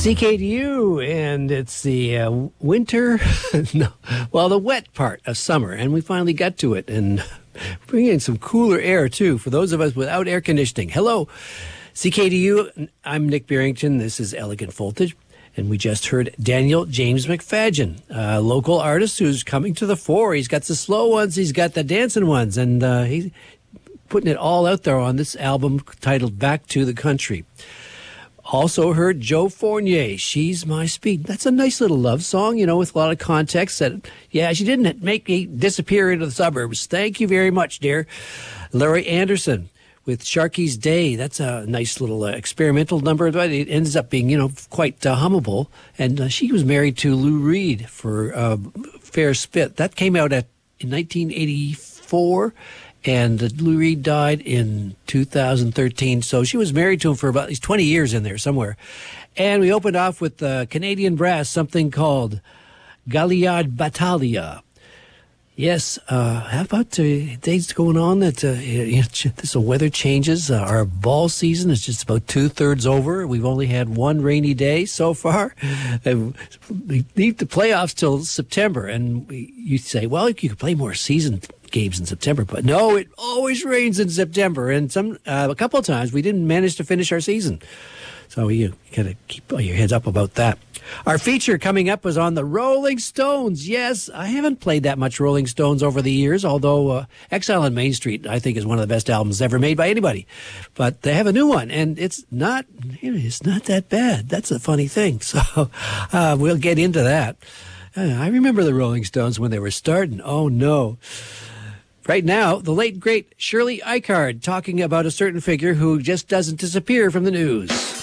CKDU, and it's the winter, no, well, the wet part of summer, and we finally got to it, and bringing in some cooler air, too, for those of us without air conditioning. Hello, CKDU, I'm Nick Barrington, this is Elegant Voltage, and we just heard Daniel James McFadgen, a local artist who's coming to the fore. He's got the slow ones, he's got the dancing ones, and he's putting it all out there on this album titled Back to the Country. Also heard Joe Fournier, She's My Speed. That's a nice little love song, with a lot of context that, she didn't make me disappear into the suburbs. Thank you very much, dear. Larry Anderson with Sharky's Day. That's a nice little experimental number, but it ends up being, quite hummable. And she was married to Lou Reed for Fair Spit. That came out in 1984. And Lou Reed died in 2013, so she was married to him for about at least 20 years in there somewhere. And we opened off with Canadian brass, something called Galliard Battaglia. Yes, how about days going on that the weather changes? Our ball season is just about 2/3 over. We've only had one rainy day so far. We leave the playoffs till September, and you say, well, you could play more season games in September, but no, it always rains in September, and a couple of times we didn't manage to finish our season. So you gotta keep your heads up about that. Our feature coming up was on the Rolling Stones. Yes, I haven't played that much Rolling Stones over the years, although Exile on Main Street, I think, is one of the best albums ever made by anybody. But they have a new one, and it's not that bad. That's a funny thing. So we'll get into that. I remember the Rolling Stones when they were starting. Oh, no. Right now, the late, great Shirley Ikard talking about a certain figure who just doesn't disappear from the news.